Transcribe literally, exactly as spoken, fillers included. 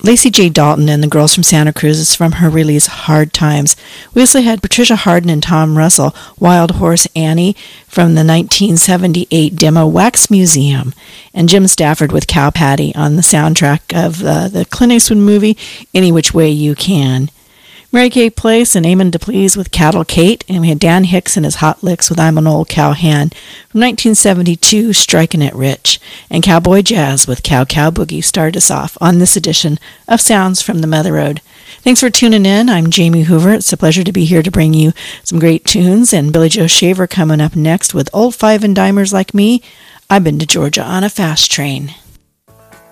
Lacey J. Dalton and the Girls from Santa Cruz is from her release Hard Times. We also had Patricia Harden and Tom Russell, Wild Horse Annie, from the nineteen seventy-eight demo Wax Museum, and Jim Stafford with Cow Patty on the soundtrack of uh, the Clint Eastwood movie Any Which Way You Can. Mary Kay Place and Amen DePlease with Cattle Kate, and we had Dan Hicks and his Hot Licks with I'm an Old Cowhand. From nineteen seventy-two, Strikin' It Rich, and Cowboy Jazz with Cow Cow Boogie started us off on this edition of Sounds from the Mother Road. Thanks for tuning in. I'm Jamie Hoover. It's a pleasure to be here to bring you some great tunes, and Billy Joe Shaver coming up next with Old Five and Dimers Like Me. I've been to Georgia on a fast train.